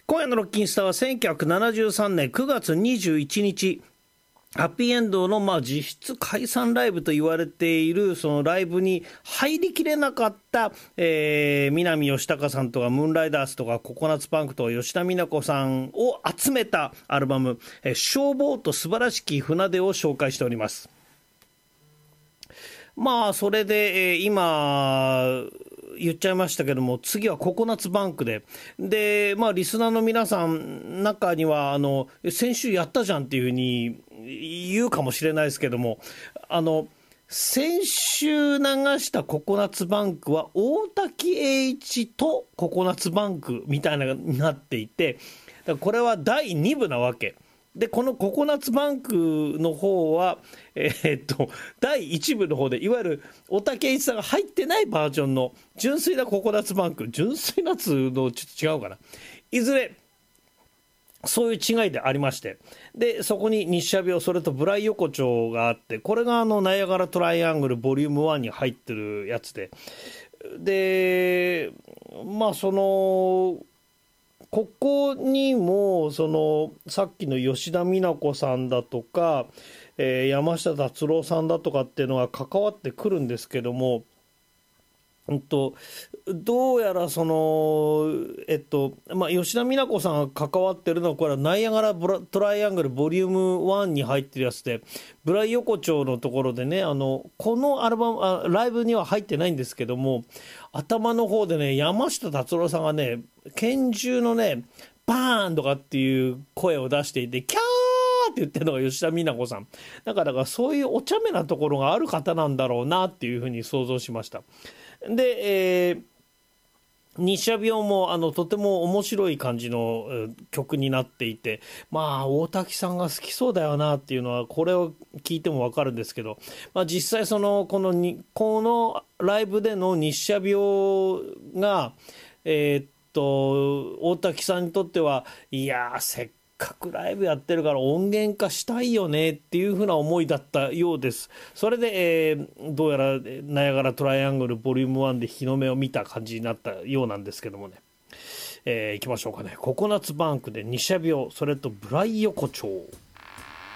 今夜のロッキンスターは1973年9月21日、ハッピーエンドの実質解散ライブと言われているそのライブに入りきれなかった、南吉高さんとかムーンライダースとかココナッツパンクとか吉田美奈子さんを集めたアルバム、消防と素晴らしき船出を紹介しております。それで、今言っちゃいましたけども、次はココナッツバンクで、リスナーの皆さん中には先週やったじゃんっていうふうに言うかもしれないですけども、先週流したココナッツバンクは大滝栄一とココナッツバンクみたいなのになっていて、だからこれは第2部なわけで、このココナッツバンクの方は、第1部の方でいわゆる大竹栄一さんが入ってないバージョンの純粋なココナッツバンク、純粋なつのちょっと違うかな、いずれそういう違いでありまして、でそこに日射病、それとブライ横丁があって、これがナイアガラトライアングルボリューム1に入ってるやつで、ここにもさっきの吉田美奈子さんだとか、山下達郎さんだとかっていうのが関わってくるんですけども、どうやら吉田美奈子さんが関わってるのは、これはナイアガラトライアングルボリューム1に入ってるやつで、ブライ横丁のところでね、このアルバムライブには入ってないんですけども、頭の方でね、山下達郎さんがね、拳銃のねバーンとかっていう声を出していて、キャーって言ってるのが吉田美奈子さんだから、そういうお茶目なところがある方なんだろうなっていうふうに想像しました。で、日射病もとても面白い感じの曲になっていて、大滝さんが好きそうだよなっていうのはこれを聞いても分かるんですけど、実際このライブでの日射病が大滝さんにとっては、いやせっかくライブやってるから音源化したいよねっていう風な思いだったようです。それで、どうやらナイアガラトライアングルボリューム1で日の目を見た感じになったようなんですけどもね、いきましょうかね。ココナッツバンクで日射病、それとブライ横丁。